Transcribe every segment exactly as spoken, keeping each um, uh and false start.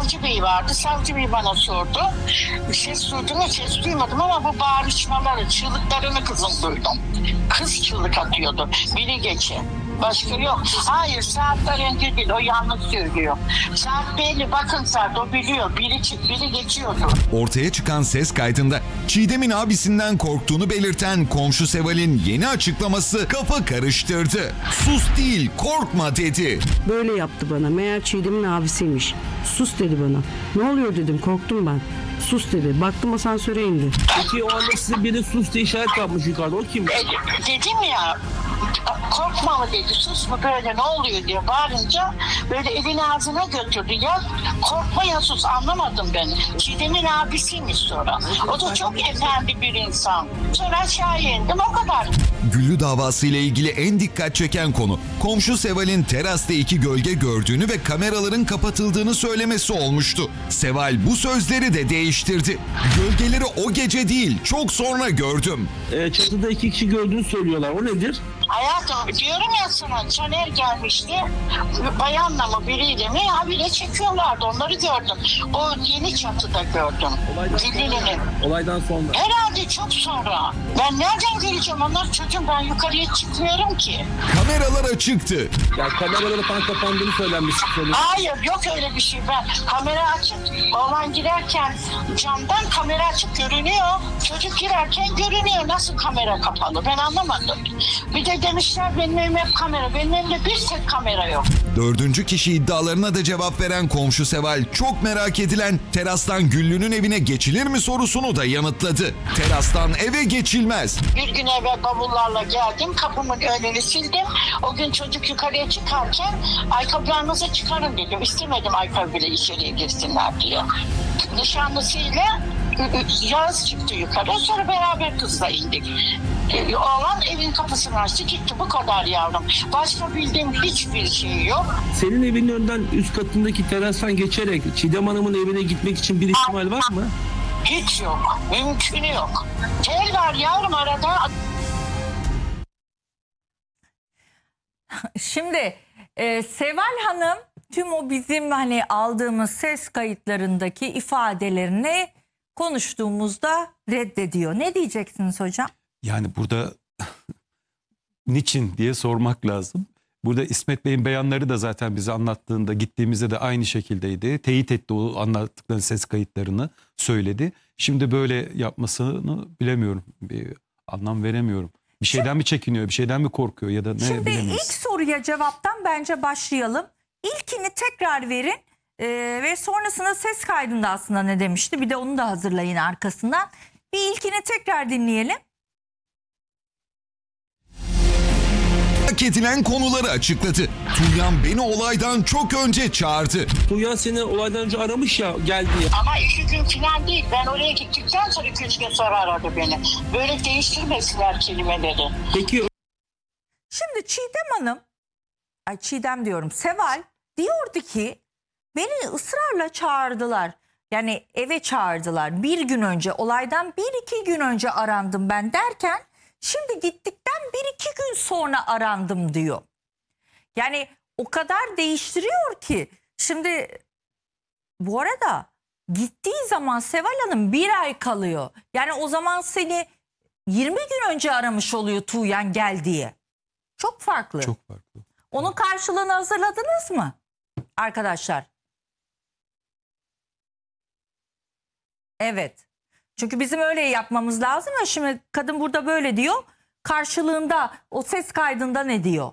savcı bey vardı. Savcı bey bana sordu. Ses duydum mu? Ses duymadım ama bu bağırışmaları, çığlıklarını kızım duydum. Kız çığlık atıyordu. Biri geçe. Başka yok. Hayır, saatler engel değil. O yanlış söylüyor. Saat belli. Bakın saat. O biliyor. Biri çık, biri geçiyordu. Ortaya çıkan ses kaydında Çiğdem'in abisinden korktuğunu belirten komşu Seval'in yeni açıklaması kafa karıştırdı. Sus değil, korkma dedi. Böyle yaptı bana. Meğer Çiğdem'in abisiymiş. Sus dedi bana. Ne oluyor dedim, korktum ben. Sus dedi. Baktım asansöre indi. Peki o anda size biri sus diye işaret yapmış yukarıda. O kim? E, dedim ya, korkma mı dedi, sus mu böyle, ne oluyor diye bağırınca böyle elini ağzına götürdü. Ya korkma ya sus, anlamadım ben. Çiğdem'in abisiymiş sonra. O da çok efendi bir insan. Sonra aşağıya indim, o kadar. Güllü davası ile ilgili en dikkat çeken konu komşu Seval'in terasta iki gölge gördüğünü ve kameraların kapatıldığını söylemesi olmuştu. Seval bu sözleri de değiştirdi. Gölgeleri o gece değil, çok sonra gördüm. Ee, çatıda iki kişi gördüğünü söylüyorlar. O nedir? Hayatım diyorum ya sana, Caner gelmişti. Bayanla mı biriyle mi habire çekiyorlardı, onları gördüm. O yeni çatıda gördüm. Olaydan Dilini. sonra. Olaydan sonra. Herhalde çok sonra. Ben nereden göreceğim onlar çocuğum, ben yukarıya çıkmıyorum ki. Kameralar açıktı. Ya kameraları falan kapandığını söylenmiş. Hayır, yok öyle bir şey. Ben kamera açık. Oğlan girerken camdan kamera açık görünüyor. Çocuk girerken görünüyor. Nasıl kamera kapalı? Ben anlamadım. Bir de demişler benim evim hep kamera. Benim evimde bir tek kamera yok. Dördüncü kişi iddialarına da cevap veren komşu Seval çok merak edilen terastan Güllü'nün evine geçilir mi sorusunu da yanıtladı. Terastan eve geçilmez. Bir gün eve bavullarla geldim. Kapımın önünü sildim. O gün çocuk yukarıya çıkarken ayakkabılarınızı çıkarın dedim. İstemedim ayakkabıyla içeriye girsinler diye. Nişanlısıyla Yağız çıktı yukarı. Sonra beraber kızla indik. E, oğlan evin kapısını açtı gitti, bu kadar yavrum. Başka bildiğim hiçbir şey yok. Senin evinin önünden üst katındaki terastan geçerek Çiğdem Hanım'ın evine gitmek için bir ihtimal var mı? Hiç yok. Mümkünü yok. Tel var yavrum arada. Şimdi e, Seval Hanım tüm o bizim hani aldığımız ses kayıtlarındaki ifadelerini konuştuğumuzda reddediyor. Ne diyeceksiniz hocam? Yani burada niçin diye sormak lazım. Burada İsmet Bey'in beyanları da zaten bize anlattığında gittiğimizde de aynı şekildeydi. Teyit etti o anlattıkları ses kayıtlarını söyledi. Şimdi böyle yapmasını bilemiyorum. Bir anlam veremiyorum. Bir şeyden mi çekiniyor, bir şeyden mi korkuyor ya da ne Şimdi bilemeyiz. ilk soruya cevaptan bence başlayalım. İlkini tekrar verin e, ve sonrasında ses kaydında aslında ne demişti? Bir de onu da hazırlayın arkasından. Bir ilkini tekrar dinleyelim. Hak edilen konuları açıkladı. Tuğyan beni olaydan çok önce çağırdı. Tuğyan seni olaydan önce aramış ya gel diye. Ama iki gün falan değil. Ben oraya gittikten sonra iki üç gün sonra aradı beni. Böyle değiştirmesinler kelimeleri. Peki Şimdi Çiğdem Hanım, ay Çiğdem diyorum, Seval diyordu ki beni ısrarla çağırdılar. Yani eve çağırdılar. Bir gün önce, olaydan bir iki gün önce arandım ben derken şimdi gittikten bir iki gün sonra arandım diyor. Yani o kadar değiştiriyor ki. Şimdi bu arada gittiği zaman Seval Hanım bir ay kalıyor. Yani o zaman seni yirmi gün önce aramış oluyor Tuğyan gel diye. Çok farklı. Çok farklı. Onun karşılığını hazırladınız mı arkadaşlar? Evet. Çünkü bizim öyle yapmamız lazım ya, şimdi kadın burada böyle diyor. Karşılığında o ses kaydında ne diyor?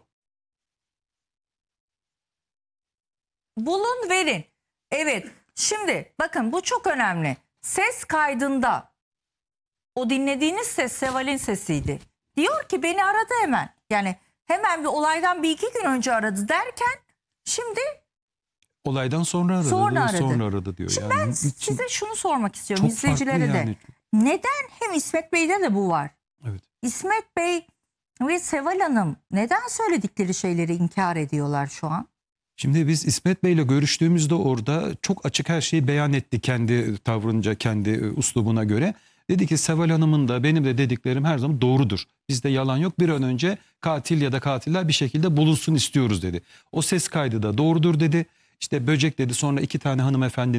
Bulun verin. Evet. Şimdi bakın bu çok önemli. Ses kaydında o dinlediğiniz ses Seval'in sesiydi. Diyor ki beni aradı hemen. Yani hemen bir olaydan bir iki gün önce aradı derken şimdi Olaydan sonra aradı. Sonra diyor, aradı. Sonra aradı diyor. Şimdi yani ben için- size şunu sormak istiyorum Çok farklı izleyicilere de. yani. Neden hem İsmet Bey'de de bu var? Evet. İsmet Bey ve Seval Hanım neden söyledikleri şeyleri inkar ediyorlar şu an? Şimdi biz İsmet Bey'le görüştüğümüzde orada çok açık her şeyi beyan etti kendi tavrınca, kendi üslubuna göre. Dedi ki Seval Hanım'ın da benim de dediklerim her zaman doğrudur. Bizde yalan yok. Bir an önce katil ya da katiller bir şekilde bulunsun istiyoruz dedi. O ses kaydı da doğrudur dedi. İşte böcek dedi, sonra iki tane hanımefendi